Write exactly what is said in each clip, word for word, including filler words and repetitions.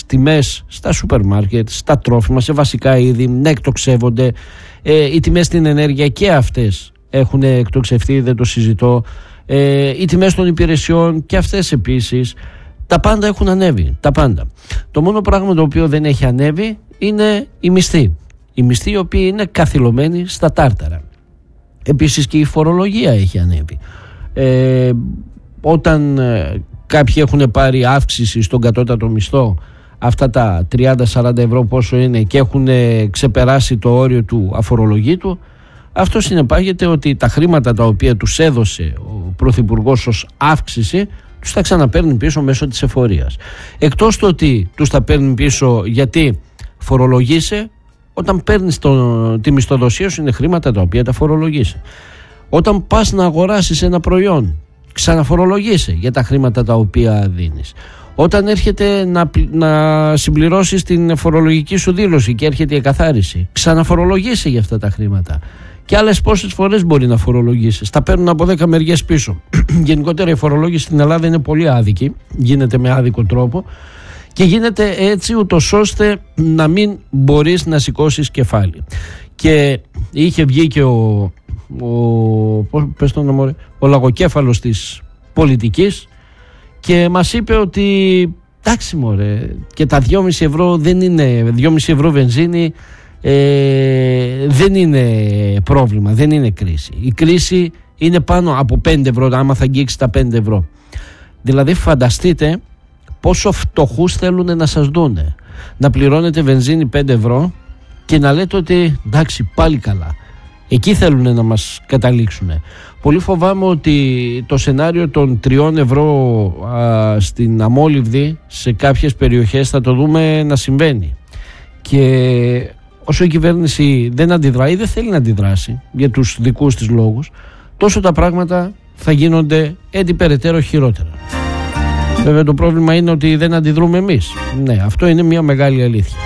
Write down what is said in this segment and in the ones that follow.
τιμές στα σούπερ μάρκετ, στα τρόφιμα, σε βασικά είδη να εκτοξεύονται. Ε, οι τιμές στην ενέργεια και αυτές έχουν εκτοξευτεί, δεν το συζητώ. Ε, οι τιμές των υπηρεσιών και αυτές επίσης. Τα πάντα έχουν ανέβει, τα πάντα. Το μόνο πράγμα το οποίο δεν έχει ανέβει είναι οι μισθοί. Οι μισθοί οι οποίοι είναι καθυλωμένοι στα τάρταρα. Επίσης και η φορολογία έχει ανέβει. Ε, όταν ε, κάποιοι έχουν πάρει αύξηση στον κατώτατο μισθό, αυτά τα τριάντα με σαράντα ευρώ πόσο είναι, και έχουν ε, ξεπεράσει το όριο του αφορολογήτου, αυτό συνεπάγεται ότι τα χρήματα τα οποία τους έδωσε ο Πρωθυπουργός ως αύξηση τους τα ξαναπαίρνει πίσω μέσω της εφορίας. Εκτός του ότι τους τα παίρνει πίσω γιατί φορολογείσαι, όταν παίρνεις το, τη μισθοδοσία σου είναι χρήματα τα οποία τα φορολογείσαι. Όταν πας να αγοράσεις ένα προϊόν, ξαναφορολογείσαι για τα χρήματα τα οποία δίνεις. Όταν έρχεται να, να συμπληρώσεις την φορολογική σου δήλωση και έρχεται η εκαθάριση, ξαναφορολογείσαι για αυτά τα χρήματα. Και άλλες πόσες φορές μπορεί να φορολογήσεις. Τα παίρνουν από δέκα μεριές πίσω. Γενικότερα η φορολόγηση στην Ελλάδα είναι πολύ άδικη. Γίνεται με άδικο τρόπο και γίνεται έτσι ούτως ώστε να μην μπορείς να σηκώσεις κεφάλι. Και είχε βγει και ο, ο, πες το όνομα, ο λαγοκέφαλος της πολιτικής και μας είπε ότι εντάξει μωρέ, και τα δυόμισι ευρώ δεν είναι, δυόμισι ευρώ βενζίνη Ε, δεν είναι πρόβλημα, δεν είναι κρίση. Η κρίση είναι πάνω από πέντε ευρώ, άμα θα αγγίξει τα πέντε ευρώ. Δηλαδή φανταστείτε πόσο φτωχούς θέλουν να σας δούνε. Να πληρώνετε βενζίνη πέντε ευρώ και να λέτε ότι εντάξει πάλι καλά. Εκεί θέλουν να μας καταλήξουν. Πολύ φοβάμαι ότι το σενάριο των τριών ευρώ α, στην αμόλυβδη σε κάποιες περιοχές θα το δούμε να συμβαίνει. Και όσο η κυβέρνηση δεν αντιδράει ή δεν θέλει να αντιδράσει για τους δικούς της λόγους, τόσο τα πράγματα θα γίνονται έτσι περαιτέρω χειρότερα. Βέβαια το πρόβλημα είναι ότι δεν αντιδρούμε εμείς. Ναι, αυτό είναι μια μεγάλη αλήθεια.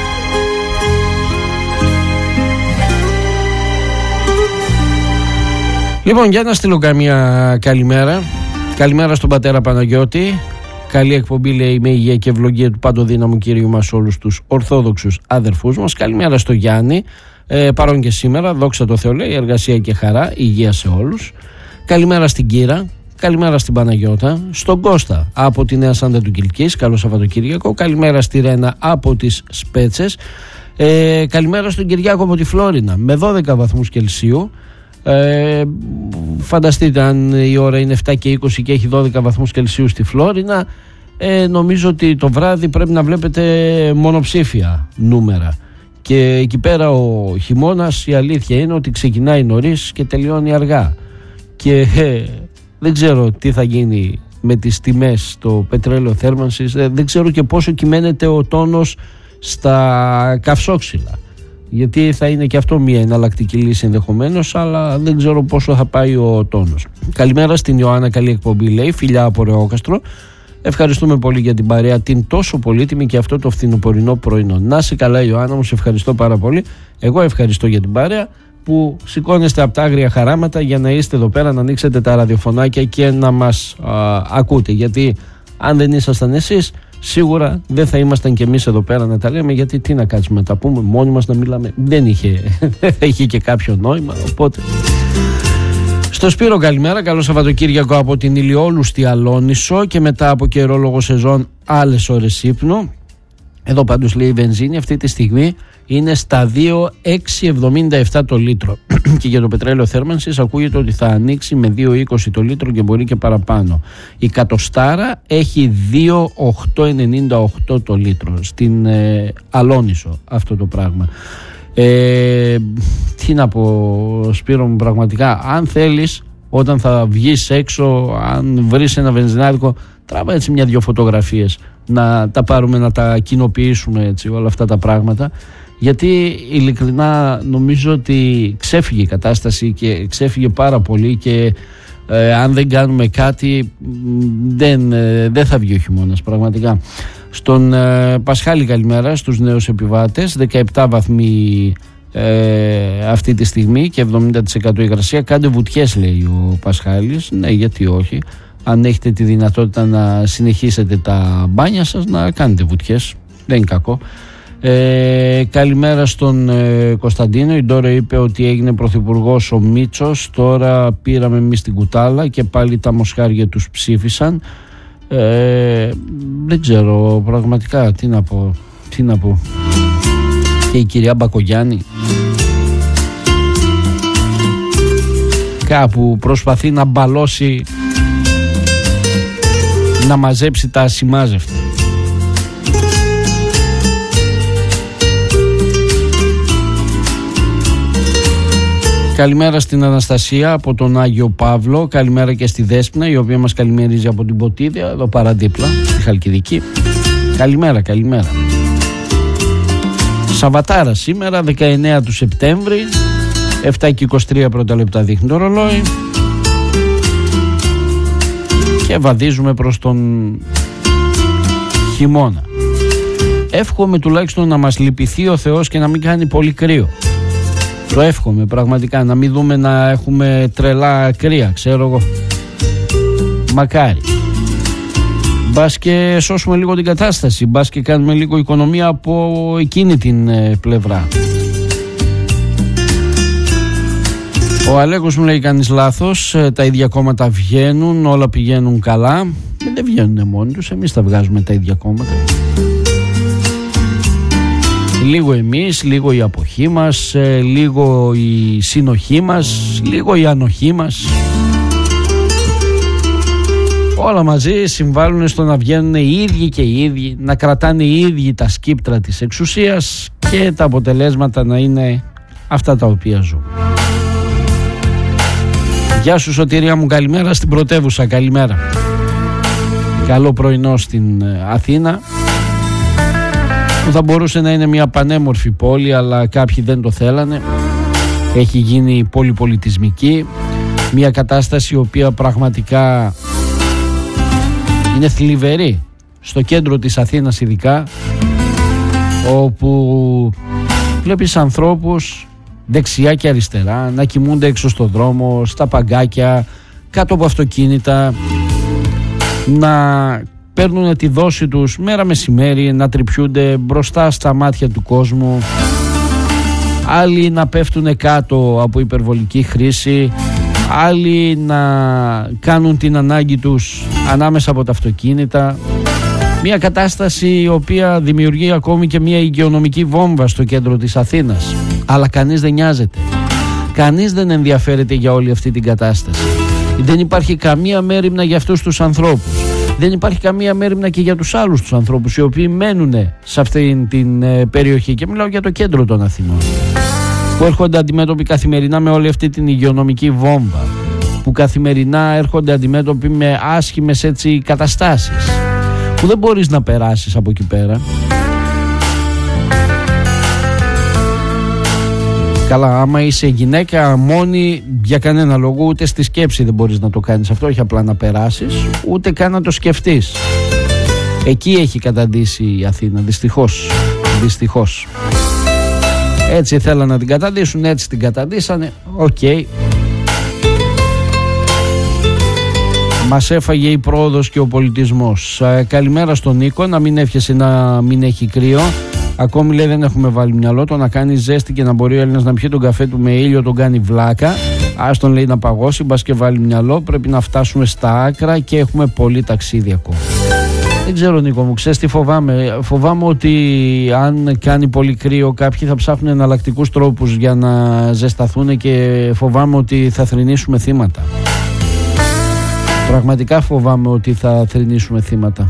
Λοιπόν, για να στείλω καμία καλημέρα. Καλημέρα στον πατέρα Παναγιώτη. Καλή εκπομπή, λέει, με υγεία και ευλογία του παντοδύναμου Κυρίου μας όλους τους ορθόδοξους αδερφούς μας. Καλημέρα στο Γιάννη, ε, παρόν και σήμερα, δόξα τω Θεώ, λέει, εργασία και χαρά, υγεία σε όλους. Καλημέρα στην Κύρα, καλημέρα στην Παναγιώτα, στον Κώστα από τη Νέα Σάντα του Κιλκής, καλό Σαββατοκύριακο. Καλημέρα στη Ρένα από τις Σπέτσες. Ε, καλημέρα στον Κυριάκο από τη Φλόρινα με δώδεκα βαθμούς Κελσίου. Ε, φανταστείτε αν η ώρα είναι επτά και είκοσι και έχει δώδεκα βαθμούς Κελσίου στη Φλόρινα, ε, νομίζω ότι το βράδυ πρέπει να βλέπετε μονοψήφια νούμερα. Και εκεί πέρα ο χειμώνας, η αλήθεια είναι ότι ξεκινάει νωρίς και τελειώνει αργά. Και ε, δεν ξέρω τι θα γίνει με τις τιμές στο πετρέλαιο θέρμανσης, ε, δεν ξέρω και πόσο κυμαίνεται ο τόνος στα καυσόξυλα. Γιατί θα είναι και αυτό μια εναλλακτική λύση ενδεχομένως, αλλά δεν ξέρω πόσο θα πάει ο τόνος. Καλημέρα στην Ιωάννα, καλή εκπομπή, λέει, φιλιά από Ρεόκαστρο. Ευχαριστούμε πολύ για την παρέα, την τόσο πολύτιμη και αυτό το φθινοπορεινό πρωινό. Να σε καλά, Ιωάννα μου, σε ευχαριστώ πάρα πολύ. Εγώ ευχαριστώ για την παρέα που σηκώνεστε από τα άγρια χαράματα για να είστε εδώ πέρα, να ανοίξετε τα ραδιοφωνάκια και να μας α, ακούτε. Γιατί αν δεν ήσασταν εσείς, σίγουρα δεν θα ήμασταν κι εμείς εδώ πέρα να τα λέμε, γιατί τι να κάτσουμε να τα πούμε μόνοι μας, να μιλάμε, δεν είχε, θα είχε και κάποιο νόημα. Οπότε στο Σπύρο καλημέρα, καλό Σαββατοκύριακο από την ηλιόλουστη Αλόνισο και μετά από καιρόλογο σεζόν άλλες ώρες ύπνου. Εδώ πάντως, λέει, η βενζίνη αυτή τη στιγμή είναι στα δύο χιλιάδες εξακόσια εβδομήντα επτά το λίτρο και για το πετρέλαιο θέρμανσης ακούγεται ότι θα ανοίξει με δύο χιλιάδες είκοσι το λίτρο και μπορεί και παραπάνω. Η κατοστάρα έχει δύο χιλιάδες οκτακόσια ενενήντα οκτώ το λίτρο στην ε, Αλόνισο αυτό το πράγμα. Ε, τι να πω, Σπύρο μου, πραγματικά αν θέλεις όταν θα βγεις έξω, αν βρεις ένα βενζινάδικο, τράβα έτσι μια-δυο φωτογραφίες να τα πάρουμε, να τα κοινοποιήσουμε έτσι όλα αυτά τα πράγματα, γιατί ειλικρινά νομίζω ότι ξέφυγε η κατάσταση και ξέφυγε πάρα πολύ και ε, αν δεν κάνουμε κάτι δεν, ε, δεν θα βγει ο χειμώνας πραγματικά. Στον ε, Πασχάλη καλημέρα στους νέους επιβάτες, δεκαεπτά βαθμοί ε, αυτή τη στιγμή και εβδομήντα τοις εκατό υγρασία. Κάντε βουτιές, λέει ο Πασχάλης. Ναι, γιατί όχι. Αν έχετε τη δυνατότητα να συνεχίσετε τα μπάνια σας, να κάνετε βουτιές. Δεν είναι κακό. Ε, καλημέρα στον ε, Κωνσταντίνο. Η Ντόρα είπε ότι έγινε πρωθυπουργός ο Μίτσος. Τώρα πήραμε εμείς την κουτάλα και πάλι τα μοσχάρια τους ψήφισαν. Ε, δεν ξέρω πραγματικά τι να πω. Τι να πω. Και η κυρία Μπακογιάννη κάπου προσπαθεί να μπαλώσει, να μαζέψει τα ασημάζευτα. Καλημέρα στην Αναστασία από τον Άγιο Παύλο. Καλημέρα και στη Δέσποινα, η οποία μας καλημερίζει από την Ποτίδια, εδώ παραδίπλα, στη Χαλκιδική. Καλημέρα, καλημέρα. Σαββατάρα σήμερα, δεκαεννέα του Σεπτέμβρη, επτά και είκοσι τρία πρώτα λεπτά δείχνει το ρολόι. Και βαδίζουμε προς τον χειμώνα. Εύχομαι τουλάχιστον να μας λυπηθεί ο Θεός και να μην κάνει πολύ κρύο. Το εύχομαι πραγματικά, να μην δούμε να έχουμε τρελά κρύα, ξέρω εγώ. Μακάρι. Μπας και σώσουμε λίγο την κατάσταση, μπας και κάνουμε λίγο οικονομία από εκείνη την ε, πλευρά. Ο Αλέκος μου λέει κάνεις λάθος, ε, τα ίδια κόμματα βγαίνουν, όλα πηγαίνουν καλά. Ε, δεν βγαίνουν μόνοι τους, εμείς τα βγάζουμε τα ίδια κόμματα. Λίγο εμείς, λίγο η αποχή μας, ε, λίγο η συνοχή μας, λίγο η ανοχή μας. Όλα μαζί συμβάλλουν στο να βγαίνουν οι ίδιοι και οι ίδιοι, να κρατάνε οι ίδιοι τα σκύπτρα της εξουσίας και τα αποτελέσματα να είναι αυτά τα οποία ζουν. Γεια σου Σωτηρία μου, καλημέρα στην πρωτεύουσα, καλημέρα. Καλό πρωινό στην Αθήνα, που θα μπορούσε να είναι μια πανέμορφη πόλη, αλλά κάποιοι δεν το θέλανε. Έχει γίνει πολυπολιτισμική, μια κατάσταση η οποία πραγματικά είναι θλιβερή στο κέντρο της Αθήνας, ειδικά όπου βλέπεις ανθρώπους δεξιά και αριστερά να κοιμούνται έξω στο δρόμο, στα παγκάκια, κάτω από αυτοκίνητα, να παίρνουν τη δόση τους μέρα μεσημέρι, να τρυπιούνται μπροστά στα μάτια του κόσμου, άλλοι να πέφτουν κάτω από υπερβολική χρήση, άλλοι να κάνουν την ανάγκη τους ανάμεσα από τα αυτοκίνητα. Μια κατάσταση η οποία δημιουργεί ακόμη και μια υγειονομική βόμβα στο κέντρο της Αθήνας. Αλλά κανείς δεν νοιάζεται. Κανείς δεν ενδιαφέρεται για όλη αυτή την κατάσταση. Δεν υπάρχει καμία μέριμνα για αυτούς τους ανθρώπους. Δεν υπάρχει καμία μέριμνα και για τους άλλους τους ανθρώπους οι οποίοι μένουν σε αυτή την ε, περιοχή. Και μιλάω για το κέντρο των Αθηνών, που έρχονται αντιμέτωποι καθημερινά με όλη αυτή την υγειονομική βόμβα, που καθημερινά έρχονται αντιμέτωποι με άσχημες έτσι καταστάσεις, που δεν μπορείς να περάσεις από εκεί πέρα. Καλά, άμα είσαι γυναίκα μόνη, για κανένα λόγο, ούτε στη σκέψη δεν μπορείς να το κάνεις αυτό, όχι απλά να περάσεις, ούτε καν να το σκεφτείς. Εκεί έχει καταντήσει η Αθήνα, δυστυχώς, δυστυχώς. Έτσι θέλαν να την καταντήσουν, έτσι την καταντήσανε, οκ. Okay. Μας έφαγε η πρόοδος και ο πολιτισμός. Ε, καλημέρα στον Νίκο, να μην εύχεσαι να μην έχει κρύο. Ακόμη λέει δεν έχουμε βάλει μυαλό, το να κάνει ζέστη και να μπορεί ο Έλληνας να πιει τον καφέ του με ήλιο τον κάνει βλάκα. Ας τον λέει να παγώσει, μπας και βάλει μυαλό. Πρέπει να φτάσουμε στα άκρα και έχουμε πολύ ταξίδι ακόμα. Δεν ξέρω Νίκο μου, ξέρεις τι φοβάμαι. Φοβάμαι ότι αν κάνει πολύ κρύο κάποιοι θα ψάχνουν εναλλακτικούς τρόπους για να ζεσταθούν και φοβάμαι ότι θα θρηνήσουμε θύματα. Πραγματικά φοβάμαι ότι θα θρηνήσουμε θύματα.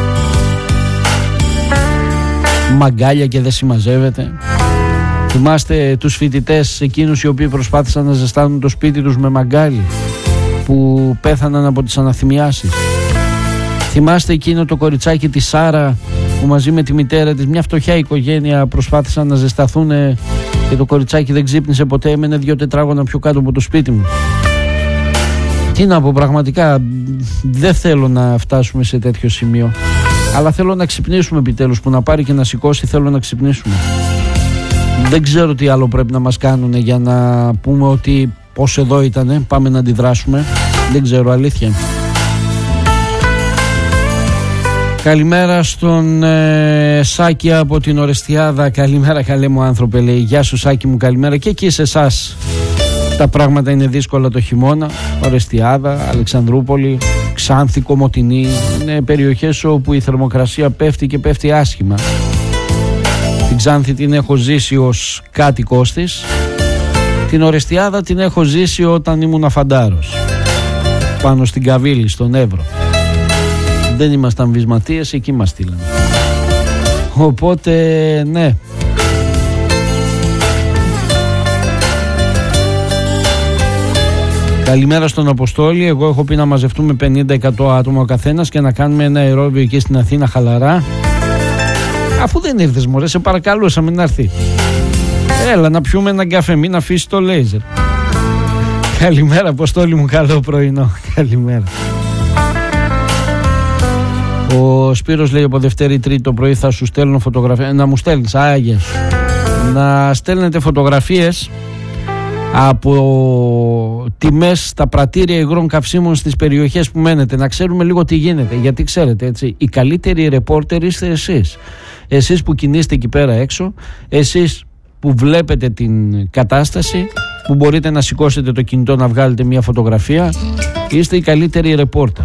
Μαγκάλια και δεν συμμαζεύεται. Θυμάστε τους φοιτητές εκείνους οι οποίοι προσπάθησαν να ζεστάνουν το σπίτι τους με μαγκάλι, που πέθαναν από τις αναθυμιάσεις. Θυμάστε εκείνο το κοριτσάκι της Σάρα που μαζί με τη μητέρα της, μια φτωχιά οικογένεια, προσπάθησαν να ζεσταθούν και το κοριτσάκι δεν ξύπνησε ποτέ, έμενε δύο τετράγωνα πιο κάτω από το σπίτι μου. Τι να πω, πραγματικά δεν θέλω να φτάσουμε σε τέτοιο σημείο, αλλά θέλω να ξυπνήσουμε επιτέλους, που να πάρει και να σηκώσει, θέλω να ξυπνήσουμε. Δεν ξέρω τι άλλο πρέπει να μας κάνουν για να πούμε ότι ως εδώ ήτανε, πάμε να αντιδράσουμε. Δεν ξέρω, αλήθεια. Καλημέρα στον ε, Σάκη από την Ορεστιάδα. Καλημέρα καλέ μου άνθρωπε, λέει. Γεια σου Σάκη μου, καλημέρα. Και εκεί σε εσάς τα πράγματα είναι δύσκολα το χειμώνα. Ορεστιάδα, Αλεξανδρούπολη, Ξάνθη, Κομοτηνή. Είναι περιοχές όπου η θερμοκρασία πέφτει και πέφτει άσχημα. Την Ξάνθη την έχω ζήσει ως κάτοικός της. Την Ορεστιάδα την έχω ζήσει όταν ήμουν αφαντάρος, πάνω στην Καβίλη, στον Εύρο. Δεν ήμασταν βυσματίες, εκεί μας στείλαν. Οπότε ναι. Καλημέρα στον Αποστόλη. Εγώ έχω πει να μαζευτούμε πενήντα με εκατό άτομα ο καθένας και να κάνουμε ένα αερόβιο εκεί στην Αθήνα χαλαρά. Αφού δεν ήρθες μωρέ, σε παρακαλούσαμε να έρθει. Έλα να πιούμε έναν καφέ, μην αφήσει το λέιζερ. Καλημέρα Αποστόλη μου, καλό πρωινό. Καλημέρα. Ο Σπύρος λέει από Δευτέρη Τρίτη το πρωί θα σου στέλνω φωτογραφίες. Να μου στέλνεις, άγια σου. Να στέλνετε φωτογραφίες από τιμές στα πρατήρια υγρών καυσίμων στις περιοχές που μένετε, να ξέρουμε λίγο τι γίνεται. Γιατί ξέρετε, έτσι, οι καλύτεροι ρεπόρτερ είστε εσείς. Εσείς που κινείστε εκεί πέρα έξω, εσείς που βλέπετε την κατάσταση, που μπορείτε να σηκώσετε το κινητό να βγάλετε μια φωτογραφία, είστε οι καλύτεροι ρεπόρτερ.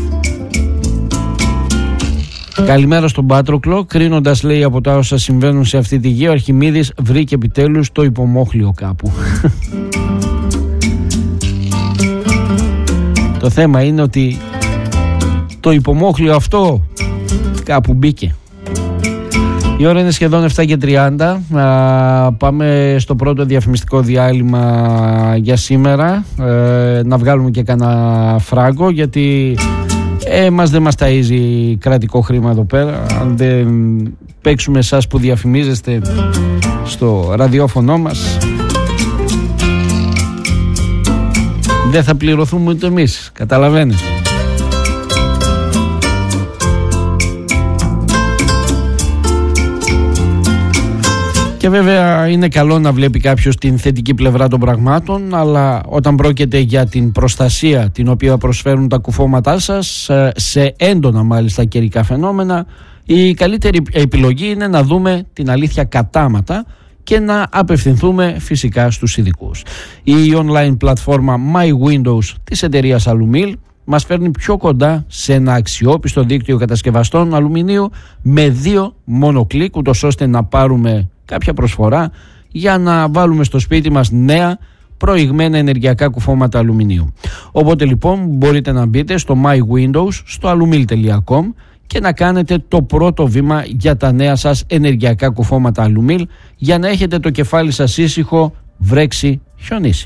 Καλημέρα στον Πάτροκλο. Κρίνοντας, λέει, από τα όσα συμβαίνουν σε αυτή τη γη, ο Αρχιμίδης βρήκε επιτέλους το υπομόχλιο κάπου. Το θέμα είναι ότι το υπομόχλιο αυτό κάπου μπήκε. Η ώρα είναι σχεδόν επτά και τριάντα. Α, πάμε στο πρώτο διαφημιστικό διάλειμμα για σήμερα. Ε, να βγάλουμε και κανένα φράγκο, γιατί ε, μας δεν μας ταΐζει κρατικό χρήμα εδώ πέρα. Αν δεν παίξουμε εσάς που διαφημίζεστε στο ραδιόφωνο μας, δεν θα πληρωθούμε ούτε εμείς. Καταλαβαίνετε. Και βέβαια είναι καλό να βλέπει κάποιος την θετική πλευρά των πραγμάτων, αλλά όταν πρόκειται για την προστασία την οποία προσφέρουν τα κουφώματά σας σε έντονα μάλιστα καιρικά φαινόμενα, η καλύτερη επιλογή είναι να δούμε την αλήθεια κατάματα και να απευθυνθούμε φυσικά στους ειδικούς. Η online πλατφόρμα My Windows της εταιρείας Alumil μας φέρνει πιο κοντά σε ένα αξιόπιστο δίκτυο κατασκευαστών αλουμινίου με δύο μόνο κλικ, ούτως ώστε να πάρουμε κάποια προσφορά για να βάλουμε στο σπίτι μας νέα προηγμένα ενεργειακά κουφώματα αλουμινίου. Οπότε λοιπόν μπορείτε να μπείτε στο My Windows στο alumil τελεία com και να κάνετε το πρώτο βήμα για τα νέα σας ενεργειακά κουφώματα Alumil, για να έχετε το κεφάλι σας ήσυχο, βρέξει, χιονίσει.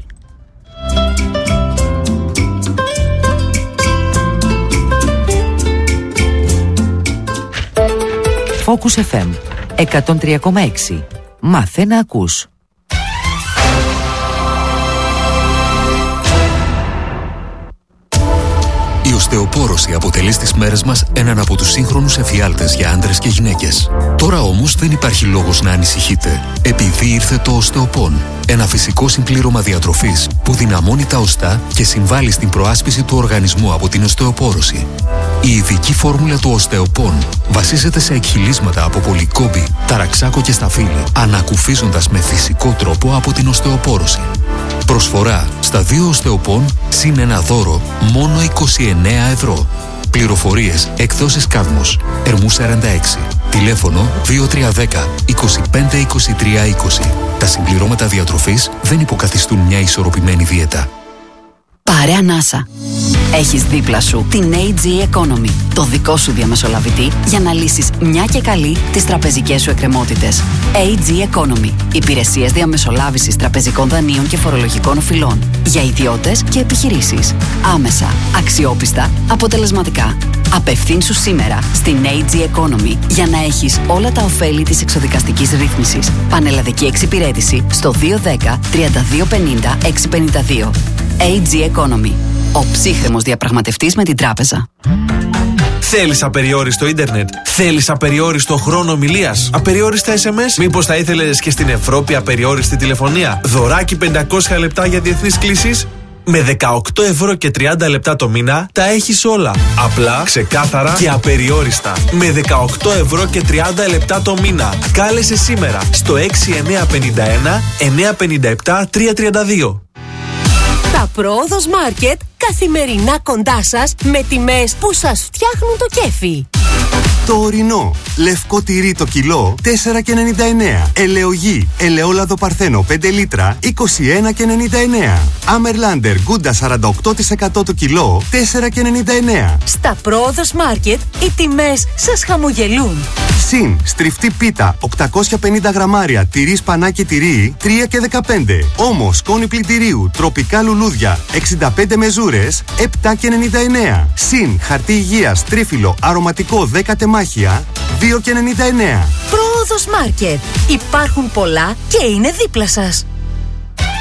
Focus εφ εμ εκατόν τρία κόμμα έξι. Μάθε να ακούς. Η οστεοπόρωση αποτελεί στις μέρες μας έναν από τους σύγχρονους εφιάλτες για άντρες και γυναίκες. Τώρα όμως δεν υπάρχει λόγος να ανησυχείτε, επειδή ήρθε το οστεοπόν, ένα φυσικό συμπλήρωμα διατροφής που δυναμώνει τα οστά και συμβάλλει στην προάσπιση του οργανισμού από την οστεοπόρωση. Η ειδική φόρμουλα του οστεοπόν βασίζεται σε εκχυλίσματα από πολυκόμπη, ταραξάκο και σταφύλι, ανακουφίζοντας με φυσικό τρόπο από την οστεοπόρωση. Προσφορά στα δύο οστεοπόν συν ένα δώρο μόνο είκοσι εννέα ευρώ. Πληροφορίες εκδόσεις Κάδμος, Ερμού σαράντα έξι. Τηλέφωνο δύο τρία ένα μηδέν είκοσι πέντε είκοσι τρία είκοσι. Τα συμπληρώματα διατροφής δεν υποκαθιστούν μια ισορροπημένη δίαιτα. Πάρε ανάσα. Έχεις δίπλα σου την έι τζι Economy, το δικό σου διαμεσολαβητή για να λύσεις μια και καλή τις τραπεζικές σου εκκρεμότητες. έι τζι Economy. Υπηρεσίες διαμεσολάβησης τραπεζικών δανείων και φορολογικών οφειλών. Για ιδιώτες και επιχειρήσεις. Άμεσα, αξιόπιστα, αποτελεσματικά. Απευθύνσου σήμερα στην έι τζι Economy για να έχεις όλα τα ωφέλη της εξοδικαστικής ρύθμισης. Πανελλαδική εξυπηρέτηση στο δύο ένα μηδέν τρία δύο πενήντα έξι πενήντα δύο. έι τζι Economy. Ο ψύχρεμος διαπραγματευτής με την τράπεζα. Θέλεις απεριόριστο ίντερνετ? Θέλεις απεριόριστο χρόνο ομιλίας? Απεριόριστα ες εμ ες? Μήπως θα ήθελες και στην Ευρώπη απεριόριστη τηλεφωνία? Δωράκι πεντακόσια λεπτά για διεθνείς κλήσεις? Με δεκαοκτώ ευρώ και τριάντα λεπτά το μήνα τα έχεις όλα. Απλά, ξεκάθαρα και απεριόριστα. Με δεκαοκτώ ευρώ και τριάντα λεπτά το μήνα. Κάλεσε σήμερα στο έξι εννιά πέντε ένα εννιά πέντε επτά τρία τρία δύο. Τα Πρόοδος Μάρκετ καθημερινά κοντά σας με τιμές που σας φτιάχνουν το κέφι. Το ορεινό. Λευκό τυρί το κιλό τέσσερα και ενενήντα εννέα. Ελαιογή. Ελαιόλαδο Παρθένο πέντε λίτρα είκοσι ένα και ενενήντα εννέα. Αμερλάντερ Γκούντα σαράντα οκτώ τοις εκατό το κιλό τέσσερα και ενενήντα εννέα. Στα Πρόοδος Μάρκετ οι τιμές σας χαμογελούν. Συν στριφτή πίτα οκτακόσια πενήντα γραμμάρια τυρί σπανάκι τυρί τρία και δεκαπέντε. Όμως σκόνη πλυντηρίου τροπικά λουλούδια εξήντα πέντε μεζούρες επτά και ενενήντα εννέα. Συν χαρτί υγείας τρίφυλλο αρωματικό δέκα τεμάχια δύο και ενενήντα εννέα. Πρόοδος Μάρκετ. Υπάρχουν πολλά και είναι δίπλα σας.